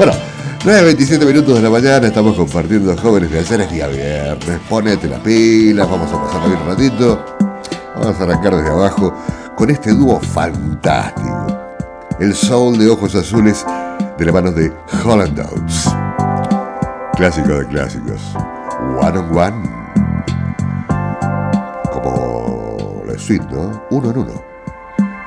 Bueno, 9:27 minutos de la mañana, estamos compartiendo Jóvenes Viajeros día viernes. Ponete las pilas, vamos a pasarlo bien un ratito. Vamos a arrancar desde abajo con este dúo fantástico. El soul de ojos azules de la mano de Holland Oates. Clásico de clásicos. One on One. Como la suite, ¿no? Uno en uno.